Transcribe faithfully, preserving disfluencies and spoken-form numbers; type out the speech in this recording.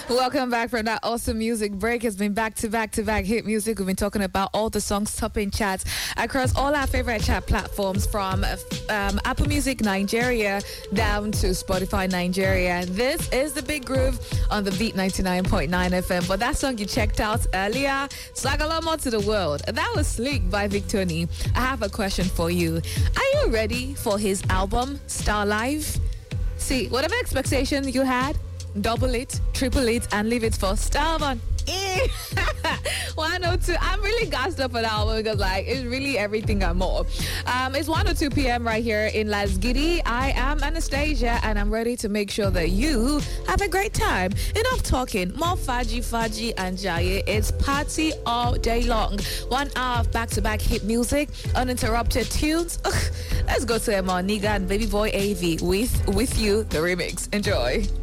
Welcome back from that awesome music break. It's been back to back to back hit music. We've been talking about all the songs topping charts across all our favorite chat platforms, from um, Apple Music Nigeria down to Spotify Nigeria. This is the Big Groove on the Beat ninety-nine point nine F M. But that song you checked out earlier, Sagalomo to the World, that was Sleek by Victoni. I have a question for you. Are you ready for his album, Star Live? See, whatever expectation you had, double it, triple it, and leave it for Starman. one oh two. I'm really gassed up for that album because, like, it's really everything and more. Um, it's one oh two p.m. right here in Las Giddy. I am Anastasia, and I'm ready to make sure that you have a great time. Enough talking. More Faji, Faji, and Jaye. It's party all day long. One hour of back-to-back hit music, uninterrupted tunes. Ugh. Let's go to Emma Niga and Baby Boy A V with With You, the remix. Enjoy.